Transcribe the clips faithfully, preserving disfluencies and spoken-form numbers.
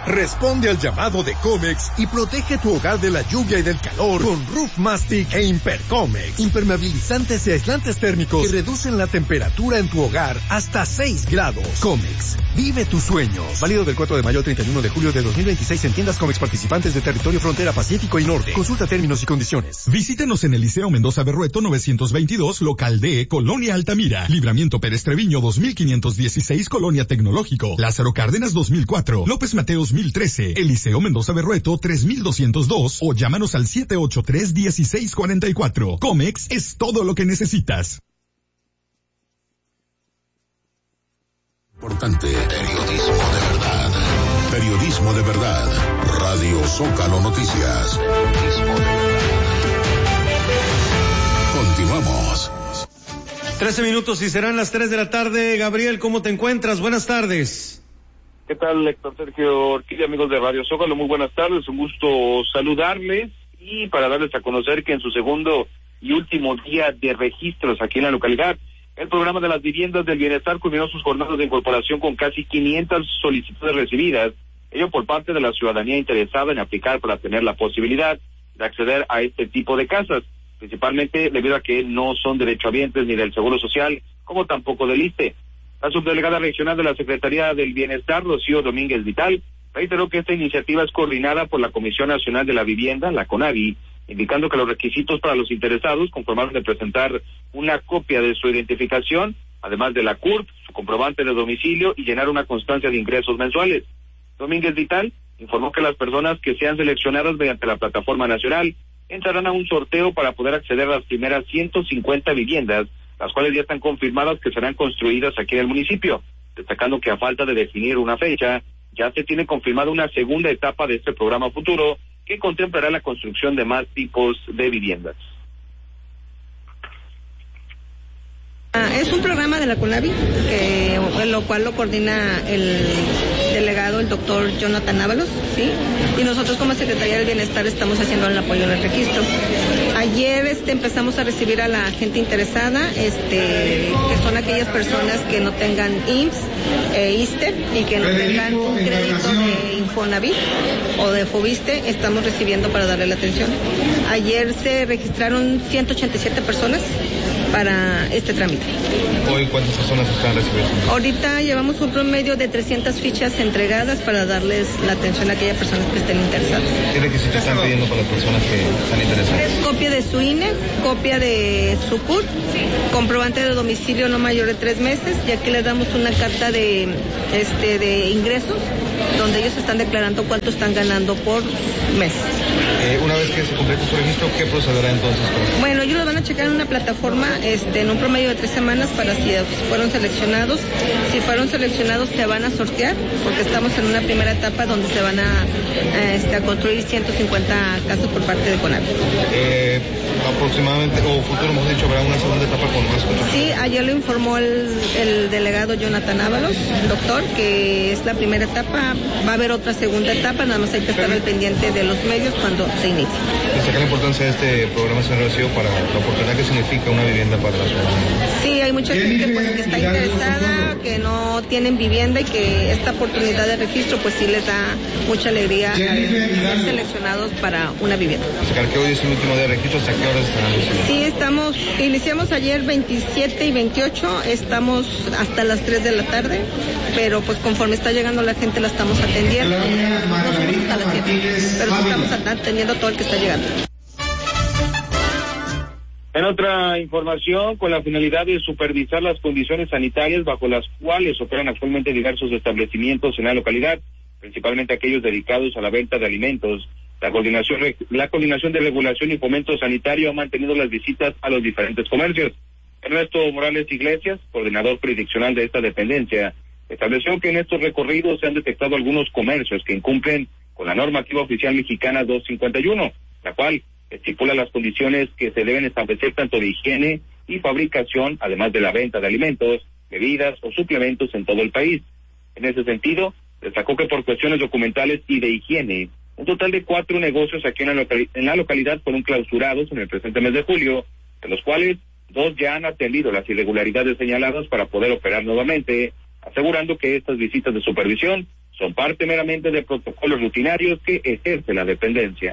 Responde al llamado de Comex y protege tu hogar de la lluvia y del calor con Roof Mastic e Impercomex. Impermeabilizantes y aislantes térmicos que reducen la temperatura en tu hogar hasta seis grados. Comex, vive tus sueños. Válido del cuatro de mayo al treinta y uno de julio de dos mil veintiséis en tiendas Comex participantes de territorio frontera Pacífico y Norte. Consulta términos y condiciones. Visítenos en el Liceo Mendoza Berrueto novecientos veintidós, local D, Colonia Altamira. Libramiento Pérez Treviño dos mil quinientos dieciséis, Colonia Tecnológico. Lázaro Cárdenas dos mil cuatro. López Mateos mil trece. Eliseo Mendoza Berrueto tres mil doscientos dos o llámanos al siete ocho tres, uno seis cuatro cuatro. Comex es todo lo que necesitas. Importante. Periodismo de verdad. Periodismo de verdad. Radio Zócalo Noticias. Periodismo de verdad. Continuamos. Trece minutos y serán las tres de la tarde. Gabriel, ¿cómo te encuentras? Buenas tardes. ¿Qué tal, Héctor Sergio Orquídea, amigos de Radio Zócalo? Muy buenas tardes, un gusto saludarles y para darles a conocer que en su segundo y último día de registros aquí en la localidad, el programa de las viviendas del bienestar culminó sus jornadas de incorporación con casi quinientas solicitudes recibidas, ello por parte de la ciudadanía interesada en aplicar para tener la posibilidad de acceder a este tipo de casas, principalmente debido a que no son derechohabientes ni del Seguro Social, como tampoco del I S S S T E. La subdelegada regional de la Secretaría del Bienestar, Rocío Domínguez Vital, reiteró que esta iniciativa es coordinada por la Comisión Nacional de la Vivienda, la CONAVI, indicando que los requisitos para los interesados conformaron de presentar una copia de su identificación, además de la C U R P, su comprobante de domicilio y llenar una constancia de ingresos mensuales. Domínguez Vital informó que las personas que sean seleccionadas mediante la plataforma nacional entrarán a un sorteo para poder acceder a las primeras ciento cincuenta viviendas, las cuales ya están confirmadas que serán construidas aquí en el municipio, destacando que a falta de definir una fecha, ya se tiene confirmada una segunda etapa de este programa futuro que contemplará la construcción de más tipos de viviendas. Es un programa de la CONAVI, que, lo cual lo coordina el delegado, el doctor Jonathan Ábalos, ¿sí? Y nosotros como Secretaría del Bienestar estamos haciendo el apoyo en el registro. Ayer este, empezamos a recibir a la gente interesada, este, que son aquellas personas que no tengan I M S S e I S S S T E y que no tengan un crédito de Infonavit o de Fobiste, estamos recibiendo para darle la atención. Ayer se registraron ciento ochenta y siete personas para este trámite. ¿Hoy cuántas personas están recibiendo? Ahorita llevamos un promedio de trescientas fichas entregadas para darles la atención a aquellas personas que estén interesadas. ¿Qué requisitos están pidiendo para las personas que están interesadas? Copia de su I N E, copia de su C U R P, comprobante de domicilio no mayor de tres meses, y aquí les damos una carta de este de ingresos, donde ellos están declarando cuánto están ganando por mes. Eh, una vez que se complete su registro, ¿qué procederá entonces? Bueno, ellos lo van a checar en una plataforma este, en un promedio de tres semanas para si fueron seleccionados. Si fueron seleccionados, se van a sortear, porque estamos en una primera etapa donde se van a, a, este, a construir ciento cincuenta casas por parte de CONAVI. Eh, aproximadamente, o futuro hemos dicho, habrá una segunda etapa con más construcción. Sí, ayer lo informó el, el delegado Jonathan Ábalos, el doctor, que es la primera etapa. Va a haber otra segunda etapa, nada más hay que estar al pendiente de los medios cuando se inicie. Destacar la importancia de este programa, señor Rocío, para la oportunidad que significa una vivienda para la ciudadanía. Sí, hay mucha gente pues, que está interesada, que no tienen vivienda y que esta oportunidad de registro pues sí les da mucha alegría al ser seleccionados para una vivienda. Destacar que hoy es el último día de registro, ¿hasta qué horas estarán recibiendo? Sí, estamos, iniciamos ayer veintisiete y veintiocho, estamos hasta las tres de la tarde, pero pues conforme está llegando la gente la estamos atendiendo. No somos hasta las siete, pero sí estamos atendiendo todo el que está llegando. En otra información, con la finalidad de supervisar las condiciones sanitarias bajo las cuales operan actualmente diversos establecimientos en la localidad, principalmente aquellos dedicados a la venta de alimentos, la coordinación, la coordinación de regulación y fomento sanitario ha mantenido las visitas a los diferentes comercios. Ernesto Morales Iglesias, coordinador jurisdiccional de esta dependencia, estableció que en estos recorridos se han detectado algunos comercios que incumplen con la normativa oficial mexicana doscientos cincuenta y uno, la cual estipula las condiciones que se deben establecer tanto de higiene y fabricación, además de la venta de alimentos, bebidas o suplementos en todo el país. En ese sentido, destacó que por cuestiones documentales y de higiene, un total de cuatro negocios aquí en la, locali- en la localidad fueron clausurados en el presente mes de julio, de los cuales dos ya han atendido las irregularidades señaladas para poder operar nuevamente, asegurando que estas visitas de supervisión son parte meramente de protocolos rutinarios que ejerce la dependencia.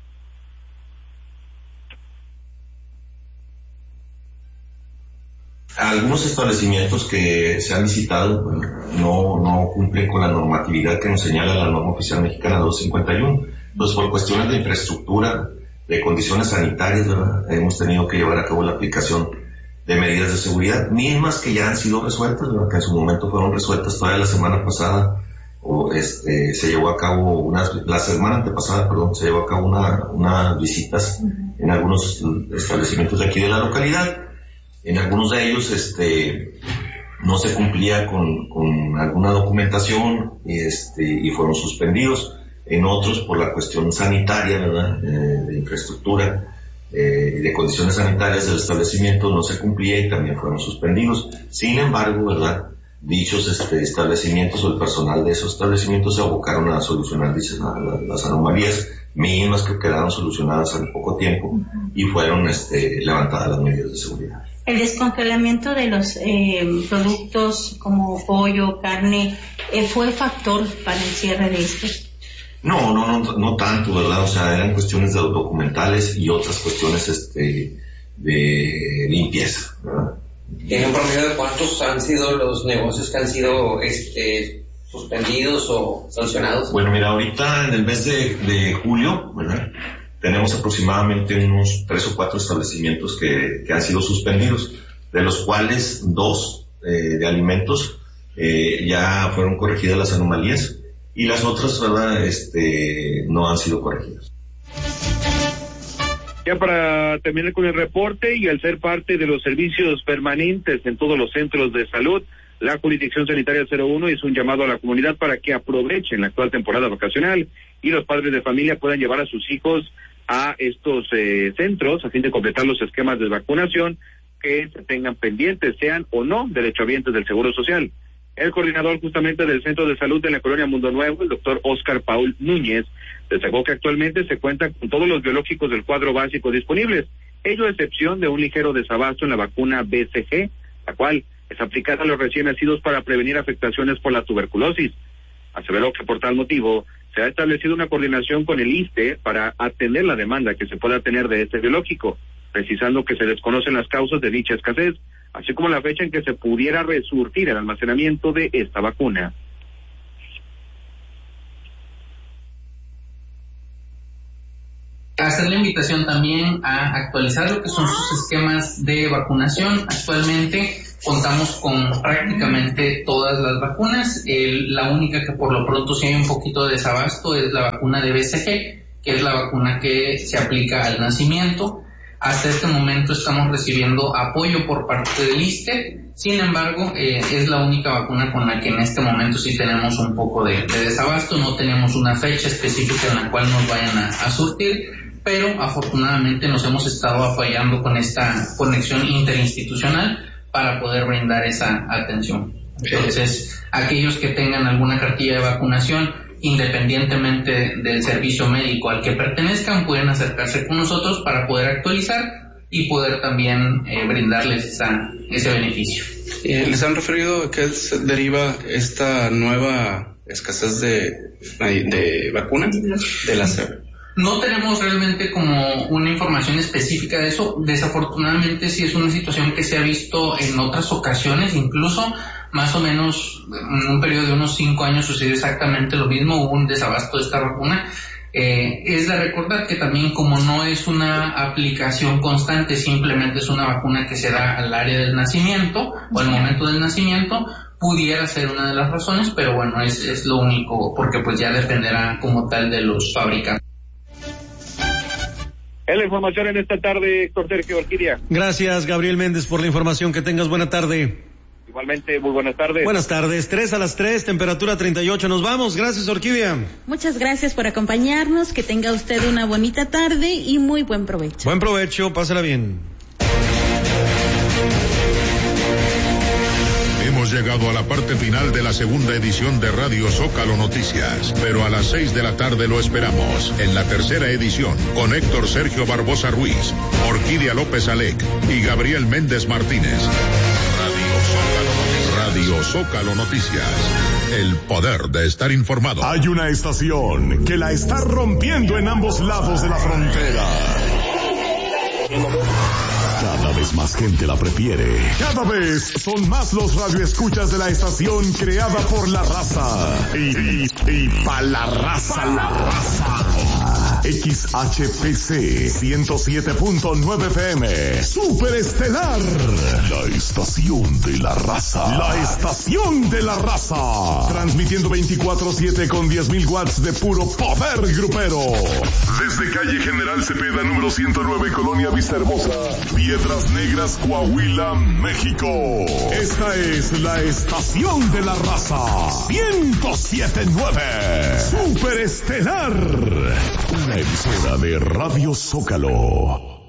Algunos establecimientos que se han visitado, bueno, no, no cumplen con la normatividad que nos señala la norma oficial mexicana doscientos cincuenta y uno. Entonces, por cuestiones de infraestructura, de condiciones sanitarias, ¿verdad?, hemos tenido que llevar a cabo la aplicación de medidas de seguridad, mismas que ya han sido resueltas, ¿verdad?, que en su momento fueron resueltas. Todavía la semana pasada, o este, se llevó a cabo unas, la semana antepasada, perdón, se llevó a cabo una, unas visitas en algunos establecimientos de aquí de la localidad. En algunos de ellos, este, no se cumplía con, con alguna documentación, este, y fueron suspendidos. En otros, por la cuestión sanitaria, ¿verdad?, eh, de infraestructura, eh, de condiciones sanitarias del establecimiento, no se cumplía y también fueron suspendidos. Sin embargo, ¿verdad?, dichos este, establecimientos o el personal de esos establecimientos se abocaron a solucionar dice, la, la, las anomalías mínimas que quedaron solucionadas en poco tiempo y fueron este, levantadas las medidas de seguridad. El descongelamiento de los eh, productos como pollo, carne, eh, ¿fue factor para el cierre de estos? No, no, no, no tanto, ¿verdad? O sea, eran cuestiones de documentales y otras cuestiones este, de limpieza, ¿verdad? ¿Tienen promedio de cuántos han sido los negocios que han sido este, suspendidos o sancionados? Bueno, mira, ahorita en el mes de, de julio, ¿verdad?, tenemos aproximadamente unos tres o cuatro establecimientos que, que han sido suspendidos, de los cuales dos eh, de alimentos eh, ya fueron corregidas las anomalías y las otras, ¿verdad?, este, no han sido corregidas. Ya para terminar con el reporte, y al ser parte de los servicios permanentes en todos los centros de salud, la Jurisdicción Sanitaria cero uno hizo un llamado a la comunidad para que aprovechen la actual temporada vacacional y los padres de familia puedan llevar a sus hijos a estos eh, centros a fin de completar los esquemas de vacunación que se tengan pendientes, sean o no derechohabientes del Seguro Social. El coordinador justamente del Centro de Salud de la Colonia Mundo Nuevo, el doctor Oscar Paul Núñez, destacó que actualmente se cuenta con todos los biológicos del cuadro básico disponibles, ello a excepción de un ligero desabasto en la vacuna B C G, la cual es aplicada a los recién nacidos para prevenir afectaciones por la tuberculosis. Aseveró que por tal motivo se ha establecido una coordinación con el I S S S T E para atender la demanda que se pueda tener de este biológico, precisando que se desconocen las causas de dicha escasez, así como la fecha en que se pudiera resurtir el almacenamiento de esta vacuna. Hacer la invitación también a actualizar lo que son sus esquemas de vacunación. Actualmente contamos con prácticamente todas las vacunas. El, la única que por lo pronto sí hay un poquito de desabasto es la vacuna de B C G, que es la vacuna que se aplica al nacimiento. Hasta este momento estamos recibiendo apoyo por parte del I S S S T E. Sin embargo, eh, es la única vacuna con la que en este momento sí tenemos un poco de, de desabasto. No tenemos una fecha específica en la cual nos vayan a, a surtir, pero afortunadamente nos hemos estado apoyando con esta conexión interinstitucional para poder brindar esa atención. Entonces, aquellos que tengan alguna cartilla de vacunación, independientemente del servicio médico al que pertenezcan, pueden acercarse con nosotros para poder actualizar y poder también eh, brindarles esa, ese beneficio. Eh, ¿Les han referido a qué se deriva esta nueva escasez de, de vacunas de la C E P? No tenemos realmente como una información específica de eso. Desafortunadamente sí es una situación que se ha visto en otras ocasiones, incluso más o menos en un periodo de unos cinco años sucedió exactamente lo mismo, hubo un desabasto de esta vacuna. Eh, es de recordar que también como no es una aplicación constante, simplemente es una vacuna que se da al área del nacimiento o al momento del nacimiento, pudiera ser una de las razones, pero bueno, es, es lo único, porque pues ya dependerá como tal de los fabricantes. Es la información en esta tarde, Héctor Sergio Orquídea. Gracias, Gabriel Méndez, por la información. Que tengas buena tarde. Igualmente, muy buenas tardes. Buenas tardes, tres a las tres, temperatura treinta y ocho. Nos vamos. Gracias, Orquídea. Muchas gracias por acompañarnos. Que tenga usted una bonita tarde y muy buen provecho. Buen provecho, pásala bien. Hemos llegado a la parte final de la segunda edición de Radio Zócalo Noticias, pero a las seis de la tarde lo esperamos en la tercera edición con Héctor Sergio Barbosa Ruiz, Orquídea López Alec y Gabriel Méndez Martínez. Radio Zócalo Noticias. Radio Zócalo Noticias. El poder de estar informado. Hay una estación que la está rompiendo en ambos lados de la frontera. Cada vez más gente la prefiere. Cada vez son más los radioescuchas de la estación creada por la raza. Y, y, y pa' la raza, la raza. X H P C ciento siete punto nueve F M. Superestelar. La estación de la raza. La estación de la raza. Transmitiendo veinticuatro siete con diez mil watts de puro poder grupero. Desde calle General Cepeda, número ciento nueve, Colonia Vista Hermosa, Piedras Negras, Coahuila, México. Esta es la estación de la raza. ciento siete punto nueve. Superestelar. Una emisora de Radio Zócalo.